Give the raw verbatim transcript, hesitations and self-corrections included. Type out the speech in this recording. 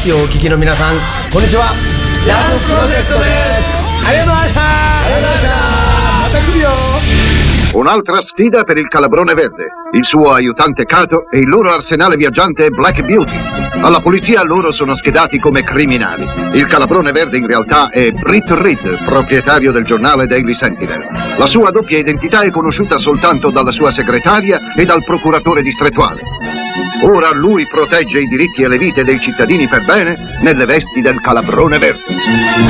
ティをお聞きの皆さん、こんにちは。ジャンププロジェクトです。ありがとうございました。ありがとうございました。また来るよ。 Un'altra sfida per il Calabrone Verde, il suo aiutante Kato e il loro arsenale viaggiante Black Beauty. Alla polizia loro sono schedati come criminali. Il Calabrone Verde in realtà è Britt Reed, proprietario del giornale Daily Sentinel. La sua doppia identità è conosciuta soltanto dalla sua segretaria e dal procuratore distrettuale. Ora lui protegge i diritti e le vite dei cittadini per bene nelle vesti del Calabrone Verde.